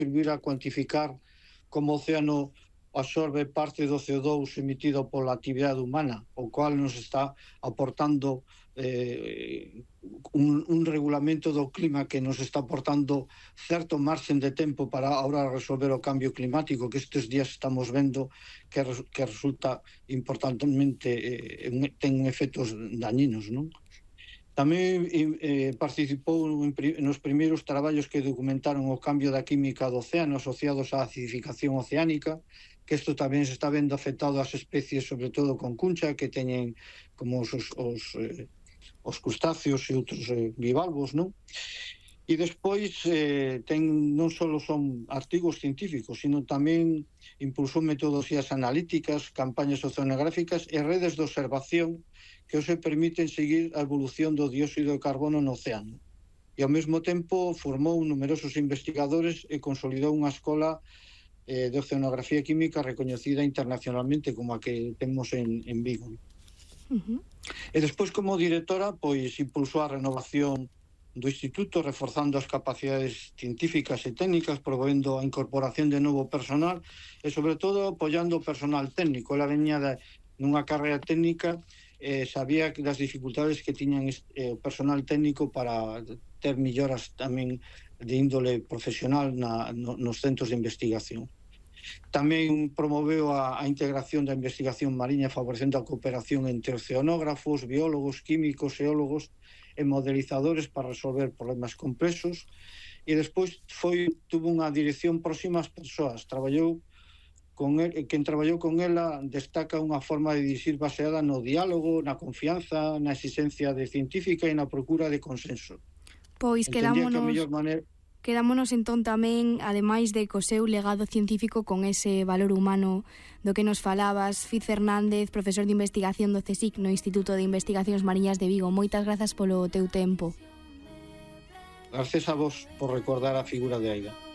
contribuir a cuantificar como o océano absorbe parte do CO2 emitido pola actividade humana, o cual nos está aportando un regulamento do clima que nos está aportando certo marxen de tempo para ahora resolver o cambio climático que estes días estamos vendo que resulta importantemente ten efectos dañinos, non? Tamén participou nos primeiros traballos que documentaron o cambio da química do océano asociados á acidificación oceánica, que isto tamén se está vendo afectado ás especies, sobre todo con cuncha, que teñen como os crustáceos e outros bivalvos, non? E despois non só son artigos científicos, sino tamén impulsou metodoloxías analíticas, campañas oceanográficas e redes de observación que hoxe permiten seguir a evolución do dióxido de carbono no océano. E ao mesmo tempo formou numerosos investigadores e consolidou unha escola de oceanografía química recoñecida internacionalmente como a que temos en Vigo. E despois, como directora, pois impulsou a renovación do Instituto, reforzando as capacidades científicas e técnicas, promovendo a incorporación de novo personal e, sobre todo, apoiando o personal técnico. Ela veña nunha carreira técnica e sabía das dificultades que tiñan o personal técnico para ter melloras tamén de índole profesional nos centros de investigación. Tamén promoveu a integración da investigación mariña favorecendo a cooperación entre oceanógrafos, biólogos, químicos, geólogos e modelizadores para resolver problemas complexos e despois tuvo unha dirección próxima ás persoas. Quen traballou con ela destaca unha forma de dirixir baseada no diálogo, na confianza, na exigencia de científica e na procura de consenso. Pois quedámonos entón tamén, ademais de co seu legado científico con ese valor humano do que nos falabas. Fiz Fernández, profesor de investigación do CSIC no Instituto de Investigacións Mariñas de Vigo. Moitas grazas polo teu tempo. Gracias a vos por recordar a figura de Aida.